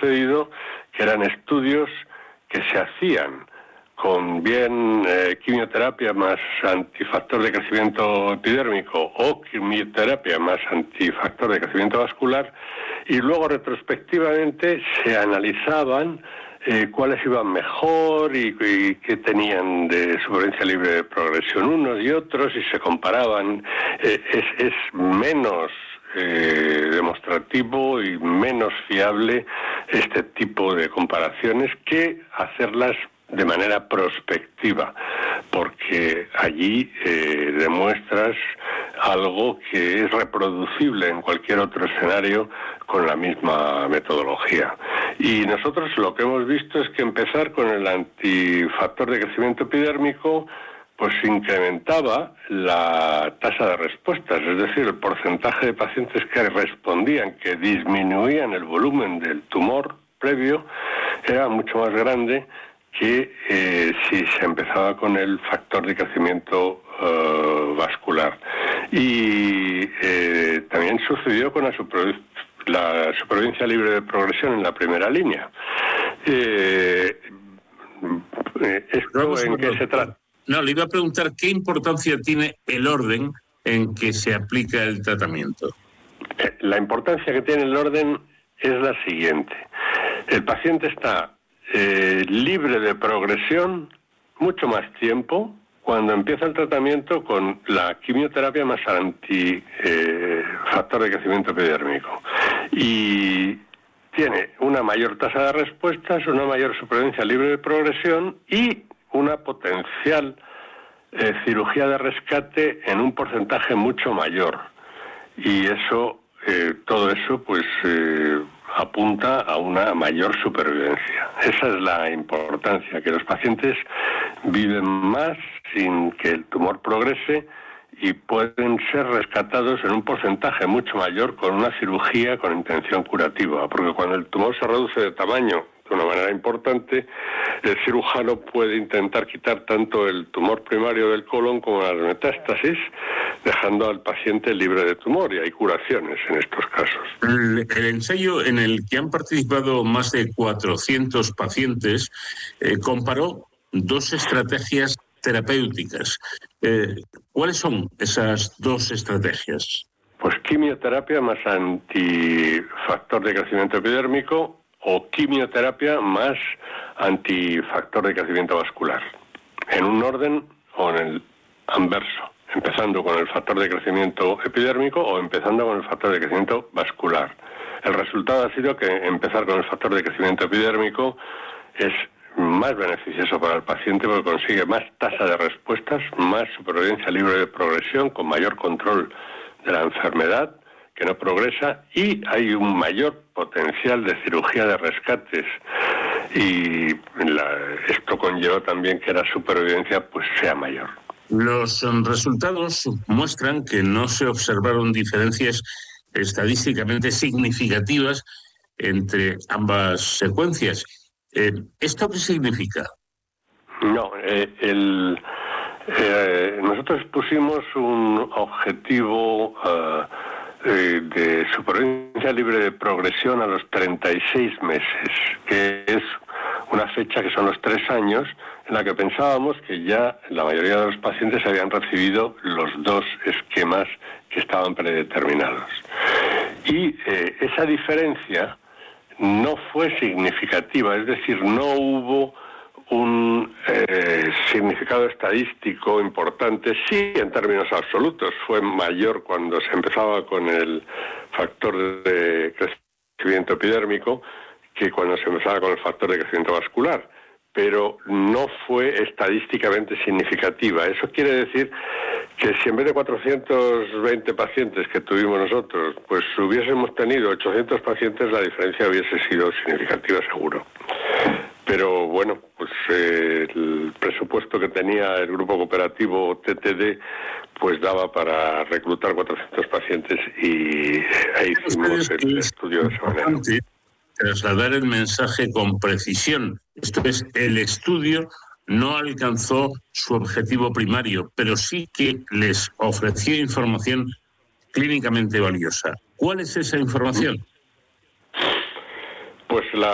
sucedido, que eran estudios que se hacían con bien quimioterapia más antifactor de crecimiento epidérmico o quimioterapia más antifactor de crecimiento vascular, y luego retrospectivamente se analizaban cuáles iban mejor y qué tenían de supervivencia libre de progresión unos y otros, y se comparaban. Es menos demostrativo y menos fiable este tipo de comparaciones que hacerlas de manera prospectiva, porque allí demuestras algo que es reproducible en cualquier otro escenario con la misma metodología. Y nosotros lo que hemos visto es que empezar con el antifactor de crecimiento epidérmico pues incrementaba la tasa de respuestas, es decir, el porcentaje de pacientes que respondían, que disminuían el volumen del tumor previo, era mucho más grande que si se empezaba con el factor de crecimiento vascular. Y también sucedió con la supervivencia libre de progresión en la primera línea. ¿Esto en qué se trata? No, le iba a preguntar qué importancia tiene el orden en que se aplica el tratamiento. La importancia que tiene el orden es la siguiente. El paciente está libre de progresión mucho más tiempo cuando empieza el tratamiento con la quimioterapia más antifactor de crecimiento epidérmico. Y tiene una mayor tasa de respuestas, una mayor supervivencia libre de progresión y una potencial cirugía de rescate en un porcentaje mucho mayor. Y eso, todo eso, pues apunta a una mayor supervivencia. Esa es la importancia, que los pacientes viven más sin que el tumor progrese y pueden ser rescatados en un porcentaje mucho mayor con una cirugía con intención curativa, porque cuando el tumor se reduce de tamaño de una manera importante, el cirujano puede intentar quitar tanto el tumor primario del colon como las metástasis, dejando al paciente libre de tumor, y hay curaciones en estos casos. El ensayo en el que han participado más de 400 pacientes comparó dos estrategias terapéuticas. ¿Cuáles son esas dos estrategias? Pues quimioterapia más antifactor de crecimiento epidérmico o quimioterapia más antifactor de crecimiento vascular, en un orden o en el anverso, empezando con el factor de crecimiento epidérmico o empezando con el factor de crecimiento vascular. El resultado ha sido que empezar con el factor de crecimiento epidérmico es más beneficioso para el paciente porque consigue más tasa de respuestas, más supervivencia libre de progresión, con mayor control de la enfermedad, que no progresa, y hay un mayor potencial de cirugía de rescates, y esto conlleva también que la supervivencia pues sea mayor. Los resultados muestran que no se observaron diferencias estadísticamente significativas entre ambas secuencias. ¿Esto qué significa? No, nosotros pusimos un objetivo de supervivencia libre de progresión a los 36 meses, que es una fecha que son los 3 años, en la que pensábamos que ya la mayoría de los pacientes habían recibido los 2 esquemas que estaban predeterminados. Y esa diferencia no fue significativa, es decir, no hubo un significado estadístico importante. Sí, en términos absolutos fue mayor cuando se empezaba con el factor de crecimiento epidérmico que cuando se empezaba con el factor de crecimiento vascular, pero no fue estadísticamente significativa. Eso quiere decir que si en vez de 420 pacientes que tuvimos nosotros, pues hubiésemos tenido 800 pacientes, la diferencia hubiese sido significativa seguro. Pero bueno, pues el presupuesto que tenía el grupo cooperativo TTD pues daba para reclutar 400 pacientes y ahí hicimos el estudio de esa manera. Trasladar el mensaje con precisión. Esto es, el estudio no alcanzó su objetivo primario, pero sí que les ofreció información clínicamente valiosa. ¿Cuál es esa información? Pues